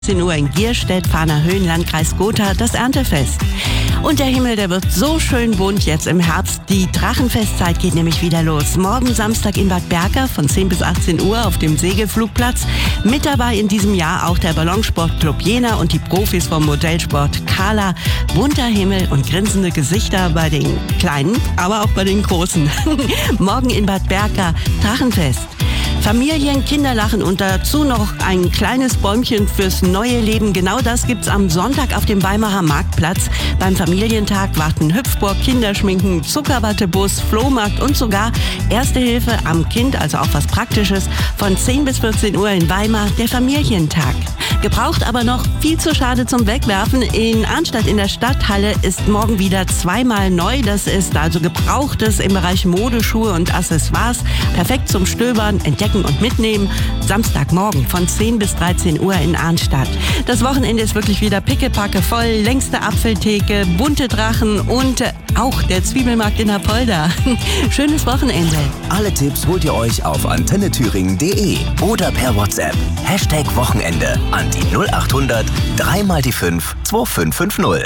10 Uhr in Gierstedt, Fahner Höhen, Landkreis Gotha, das Erntefest. Und der Himmel, der wird so schön bunt jetzt im Herbst. Die Drachenfestzeit geht nämlich wieder los. Morgen Samstag in Bad Berka von 10 bis 18 Uhr auf dem Segelflugplatz. Mit dabei in diesem Jahr auch der Ballonsportclub Jena und die Profis vom Modellsport Kala. Bunter Himmel und grinsende Gesichter bei den Kleinen, aber auch bei den Großen. Morgen in Bad Berka, Drachenfest. Familien, Kinderlachen und dazu noch ein kleines Bäumchen fürs neue Leben. Genau das gibt's am Sonntag auf dem Weimarer Marktplatz. Beim Familientag warten Hüpfburg, Kinderschminken, Zuckerwattebus, Flohmarkt und sogar Erste Hilfe am Kind, also auch was Praktisches, von 10 bis 14 Uhr in Weimar, der Familientag. Gebraucht aber noch viel zu schade zum Wegwerfen. In Arnstadt in der Stadthalle ist morgen wieder zweimal neu. Das ist also Gebrauchtes im Bereich Mode, Schuhe und Accessoires. Perfekt zum Stöbern, Entdecken und Mitnehmen. Samstagmorgen von 10 bis 13 Uhr in Arnstadt. Das Wochenende ist wirklich wieder pickepacke voll. Längste Apfeltheke, bunte Drachen und auch der Zwiebelmarkt in Apolda. Schönes Wochenende. Alle Tipps holt ihr euch auf antennethüringen.de oder per WhatsApp. #Wochenende an die 0800 3 die 5 2550.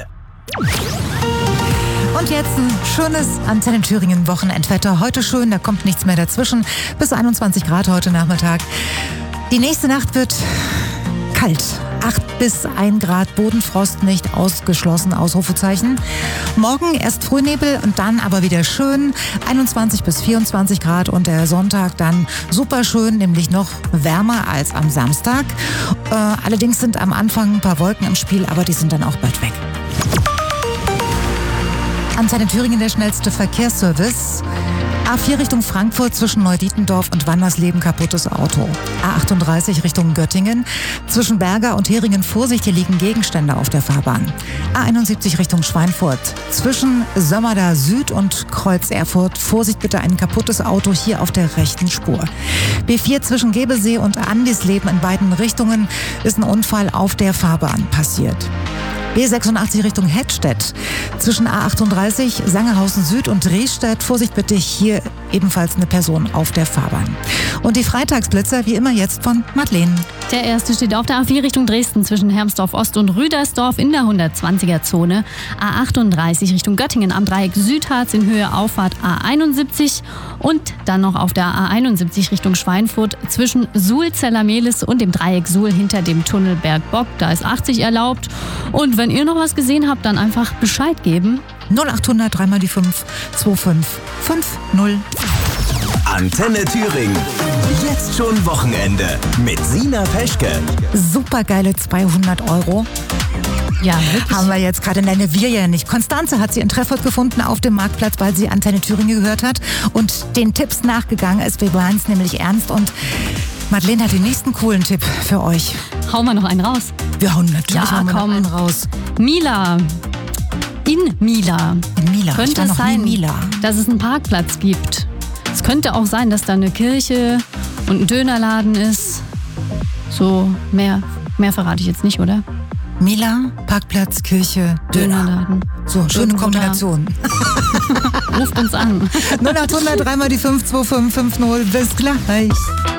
Und jetzt ein schönes Antenne Thüringen Wochenendwetter. Heute schön, da kommt nichts mehr dazwischen. Bis 21 Grad heute Nachmittag. Die nächste Nacht wird kalt. 8 bis 1 Grad, Bodenfrost nicht ausgeschlossen, Ausrufezeichen. Morgen erst Frühnebel und dann aber wieder schön, 21 bis 24 Grad und der Sonntag dann super schön, nämlich noch wärmer als am Samstag. Allerdings sind am Anfang ein paar Wolken im Spiel, aber die sind dann auch bald weg. Antenne Thüringen, der schnellste Verkehrsservice. A4 Richtung Frankfurt zwischen Neudietendorf und Wandersleben kaputtes Auto. A38 Richtung Göttingen. Zwischen Berger und Heringen Vorsicht, hier liegen Gegenstände auf der Fahrbahn. A71 Richtung Schweinfurt. Zwischen Sömmerda Süd und Kreuz Erfurt. Vorsicht bitte, ein kaputtes Auto hier auf der rechten Spur. B4 zwischen Gebesee und Andisleben in beiden Richtungen ist ein Unfall auf der Fahrbahn passiert. B86 Richtung Hettstedt. Zwischen A38 Sangerhausen Süd und Drehstedt. Vorsicht bitte, hier ebenfalls eine Person auf der Fahrbahn. Und die Freitagsblitzer wie immer jetzt von Madeleine. Der erste steht auf der A4 Richtung Dresden zwischen Hermsdorf Ost und Rüdersdorf in der 120er-Zone. A38 Richtung Göttingen am Dreieck Südharz in Höhe Auffahrt A71 und dann noch auf der A71 Richtung Schweinfurt zwischen Suhl-Zellermehlis und dem Dreieck Suhl hinter dem Tunnel Bergbock. Da ist 80 erlaubt. Und wenn ihr noch was gesehen habt, dann einfach Bescheid geben. 0800 3 die 5 2550. Antenne Thüringen. Jetzt schon Wochenende mit Sina Peschke. Supergeile 200 €. Ja, wirklich. Haben wir jetzt gerade, nein, wir ja nicht. Konstanze hat sie in Treffort gefunden auf dem Marktplatz, weil sie Antenne Thüringen gehört hat und den Tipps nachgegangen ist. Wir meinen es nämlich ernst und Madeleine hat den nächsten coolen Tipp für euch. Hauen wir noch einen raus? Wir hauen natürlich noch einen raus. Mila. In Mila. In Mila. Könnte es sein, dass es einen Parkplatz gibt. Es könnte auch sein, dass da eine Kirche und ein Dönerladen ist. So, mehr verrate ich jetzt nicht, oder? Mila, Parkplatz, Kirche, Dönerladen. So, schöne Kombination. Ruft uns an. 0800 3 die 5 2550. Bis gleich.